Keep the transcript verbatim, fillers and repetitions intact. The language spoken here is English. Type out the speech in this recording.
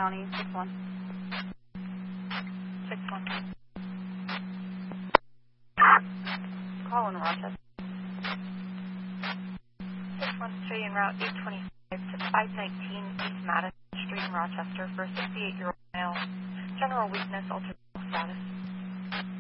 County, six one. six one. Call in Rochester. six one three en route eight twenty-five to five nineteen East Madison Street in Rochester for a sixty-eight-year-old male. General weakness, altered status.